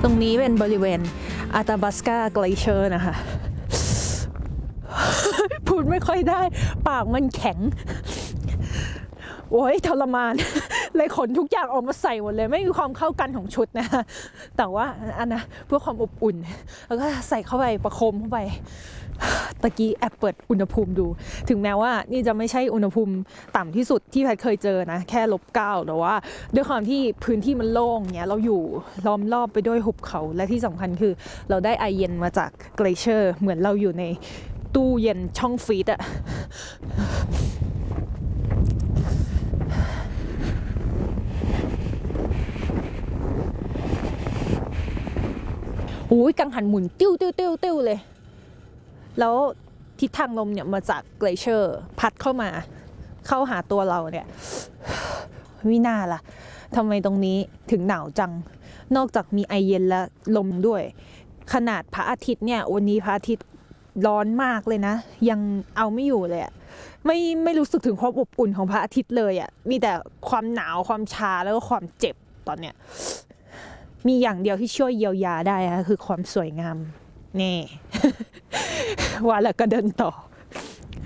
รงนี้เป็นบริเวณอาตาบัสกาเกลเชอร์นะคะพูดไม่ค่อยได้ปากมันแข็งโอ้ยทรมานเลยขนทุกอย่างออกมาใส่หมดเลยไม่มีความเข้ากันของชุดนะแต่ว่าอันนะเพื่อความอบอุ่นแล้วก็ใส่เข้าไปประคมเข้าไปตะกี้แอบเปิดอุณหภูมิดูถึงแม้ว่านี่จะไม่ใช่อุณหภูมิต่ำที่สุดที่แพทเคยเจอนะแค่-9แต่ว่าด้วยความที่พื้นที่มันโล่งเนี้ยเราอยู่ล้อมรอบไปด้วยหุบเขาและที่สำคัญคือเราได้ไอเย็นมาจากเกลเชอร์เหมือนเราอยู่ในตู้เย็นช่องฟรีซอะโอ้ยกังหันหมุนติ้วติ้วติ้วติ้วเลยแล้วทิศทางลมเนี่ยมาจากเกลเชอร์พัดเข้ามาเข้าหาตัวเราเนี่ยไม่น่าล่ะทำไมตรงนี้ถึงหนาวจังนอกจากมีไอเย็นและลมด้วยขนาดพระอาทิตย์เนี่ยวันนี้พระอาทิตย์ร้อนมากเลยนะยังเอาไม่อยู่เลยอะไม่รู้สึกถึงความอบอุ่นของพระอาทิตย์เลยอะมีแต่ความหนาวความชาแล้วก็ความเจ็บตอนเนี้ยมีอย่างเดียวที่ช่วยเยียวยาได้คือความสวยงามนี่ว่าแล้วก็เดินต่อ